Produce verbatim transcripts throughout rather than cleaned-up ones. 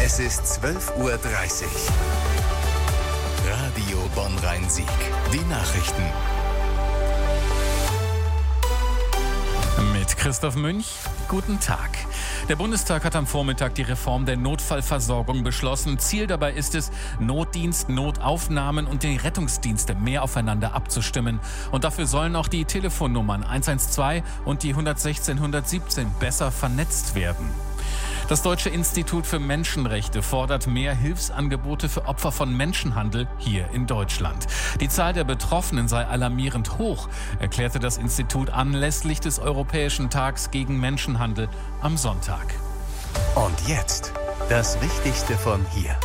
Es ist zwölf Uhr dreißig. Radio Bonn-Rhein-Sieg. Die Nachrichten. Mit Christoph Münch. Guten Tag. Der Bundestag hat am Vormittag die Reform der Notfallversorgung beschlossen. Ziel dabei ist es, Notdienst, Notaufnahmen und die Rettungsdienste mehr aufeinander abzustimmen. Und dafür sollen auch die Telefonnummern eins eins zwei und die hundertsechzehn hundertsiebzehn besser vernetzt werden. Das Deutsche Institut für Menschenrechte fordert mehr Hilfsangebote für Opfer von Menschenhandel hier in Deutschland. Die Zahl der Betroffenen sei alarmierend hoch, erklärte das Institut anlässlich des Europäischen Tags gegen Menschenhandel am Sonntag. Und jetzt das Wichtigste von hier.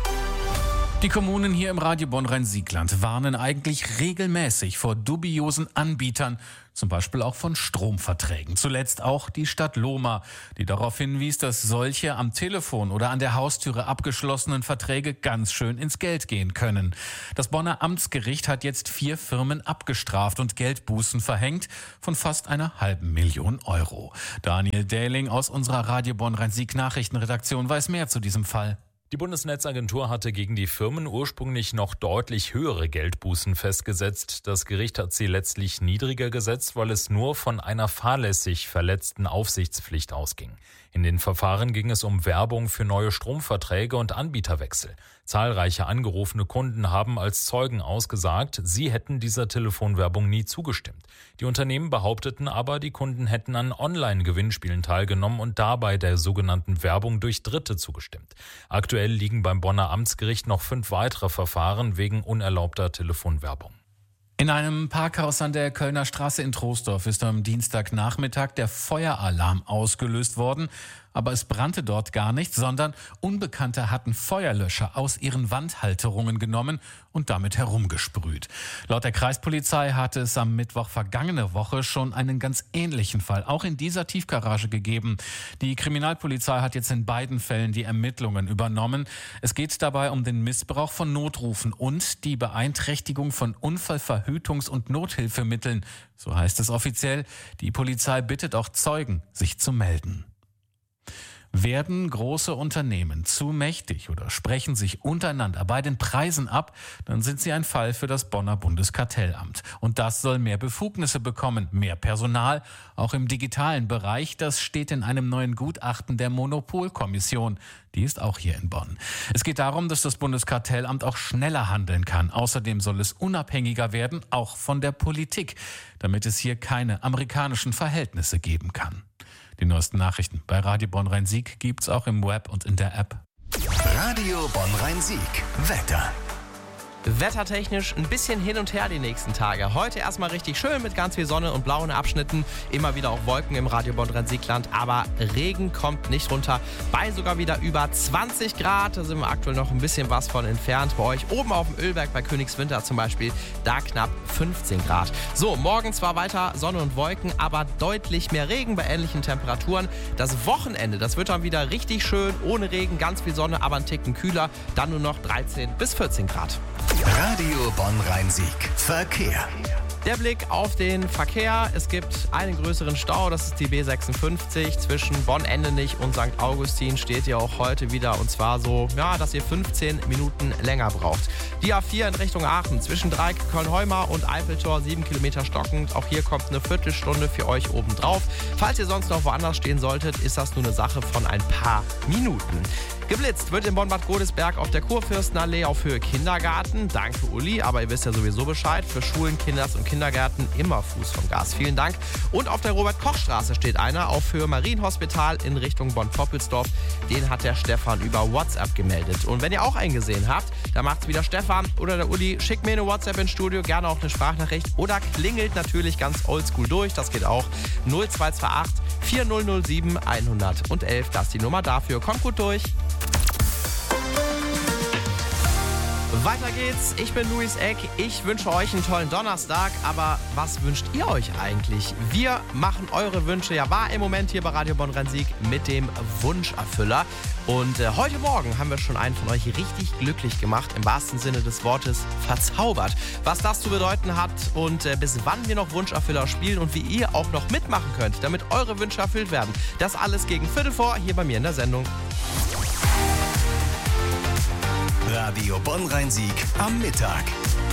Die Kommunen hier im Radio Bonn-Rhein-Sieg-Land warnen eigentlich regelmäßig vor dubiosen Anbietern, zum Beispiel auch von Stromverträgen. Zuletzt auch die Stadt Lohmar, die darauf hinwies, dass solche am Telefon oder an der Haustüre abgeschlossenen Verträge ganz schön ins Geld gehen können. Das Bonner Amtsgericht hat jetzt vier Firmen abgestraft und Geldbußen verhängt von fast einer halben Million Euro. Daniel Dähling aus unserer Radio Bonn-Rhein-Sieg-Nachrichtenredaktion weiß mehr zu diesem Fall. Die Bundesnetzagentur hatte gegen die Firmen ursprünglich noch deutlich höhere Geldbußen festgesetzt. Das Gericht hat sie letztlich niedriger gesetzt, weil es nur von einer fahrlässig verletzten Aufsichtspflicht ausging. In den Verfahren ging es um Werbung für neue Stromverträge und Anbieterwechsel. Zahlreiche angerufene Kunden haben als Zeugen ausgesagt, sie hätten dieser Telefonwerbung nie zugestimmt. Die Unternehmen behaupteten aber, die Kunden hätten an Online-Gewinnspielen teilgenommen und dabei der sogenannten Werbung durch Dritte zugestimmt. Aktuell liegen beim Bonner Amtsgericht noch fünf weitere Verfahren wegen unerlaubter Telefonwerbung. In einem Parkhaus an der Kölner Straße in Troisdorf ist am Dienstagnachmittag der Feueralarm ausgelöst worden. Aber es brannte dort gar nicht, sondern Unbekannte hatten Feuerlöscher aus ihren Wandhalterungen genommen und damit herumgesprüht. Laut der Kreispolizei hatte es am Mittwoch vergangene Woche schon einen ganz ähnlichen Fall, auch in dieser Tiefgarage gegeben. Die Kriminalpolizei hat jetzt in beiden Fällen die Ermittlungen übernommen. Es geht dabei um den Missbrauch von Notrufen und die Beeinträchtigung von Unfallverhütungs- und Nothilfemitteln. So heißt es offiziell. Die Polizei bittet auch Zeugen, sich zu melden. Werden große Unternehmen zu mächtig oder sprechen sich untereinander bei den Preisen ab, dann sind sie ein Fall für das Bonner Bundeskartellamt. Und das soll mehr Befugnisse bekommen, mehr Personal, auch im digitalen Bereich. Das steht in einem neuen Gutachten der Monopolkommission. Die ist auch hier in Bonn. Es geht darum, dass das Bundeskartellamt auch schneller handeln kann. Außerdem soll es unabhängiger werden, auch von der Politik, damit es hier keine amerikanischen Verhältnisse geben kann. Die neuesten Nachrichten bei Radio Bonn-Rhein-Sieg gibt's auch im Web und in der App. Radio Bonn-Rhein-Sieg. Wetter. Wettertechnisch ein bisschen hin und her die nächsten Tage. Heute erstmal richtig schön mit ganz viel Sonne und blauen Abschnitten. Immer wieder auch Wolken im Radio Bonn-Rhein-Sieg-Land. Aber Regen kommt nicht runter. Bei sogar wieder über zwanzig Grad. Da sind wir aktuell noch ein bisschen was von entfernt. Bei euch oben auf dem Ölberg bei Königswinter zum Beispiel, da knapp fünfzehn Grad. So, morgen zwar weiter Sonne und Wolken, aber deutlich mehr Regen bei ähnlichen Temperaturen. Das Wochenende, das wird dann wieder richtig schön. Ohne Regen, ganz viel Sonne, aber ein Ticken kühler. Dann nur noch dreizehn bis vierzehn Grad. Radio Bonn-Rhein-Sieg. Verkehr. Der Blick auf den Verkehr. Es gibt einen größeren Stau, das ist die B sechsundfünfzig. Zwischen Bonn-Endenich und Sankt Augustin steht ihr auch heute wieder. Und zwar so, ja, dass ihr fünfzehn Minuten länger braucht. Die A vier in Richtung Aachen. Zwischen Dreieck, Köln-Heumar und Eiffeltor sieben Kilometer stockend. Auch hier kommt eine Viertelstunde für euch obendrauf. Falls ihr sonst noch woanders stehen solltet, ist das nur eine Sache von ein paar Minuten. Geblitzt wird in Bonn-Bad Godesberg auf der Kurfürstenallee auf Höhe Kindergarten. Danke Uli, aber ihr wisst ja sowieso Bescheid. Für Schulen, Kinders und Kindergärten immer Fuß vom Gas. Vielen Dank. Und auf der Robert-Koch-Straße steht einer auf Höhe Marienhospital in Richtung Bonn-Poppelsdorf. Den hat der Stefan über WhatsApp gemeldet. Und wenn ihr auch einen gesehen habt, dann macht's wieder Stefan oder der Uli. Schickt mir eine WhatsApp ins Studio, gerne auch eine Sprachnachricht. Oder klingelt natürlich ganz oldschool durch. Das geht auch. null zwei zwei acht vier null null sieben eins eins eins. Das ist die Nummer dafür. Kommt gut durch. Weiter geht's. Ich bin Luis Eck. Ich wünsche euch einen tollen Donnerstag. Aber was wünscht ihr euch eigentlich? Wir machen eure Wünsche ja wahr im Moment hier bei Radio Bonn-Rhein-Sieg mit dem Wunscherfüller. Und äh, heute Morgen haben wir schon einen von euch richtig glücklich gemacht, im wahrsten Sinne des Wortes verzaubert. Was das zu bedeuten hat und äh, bis wann wir noch Wunscherfüller spielen und wie ihr auch noch mitmachen könnt, damit eure Wünsche erfüllt werden. Das alles gegen Viertel vor hier bei mir in der Sendung. Radio Bonn-Rhein-Sieg am Mittag.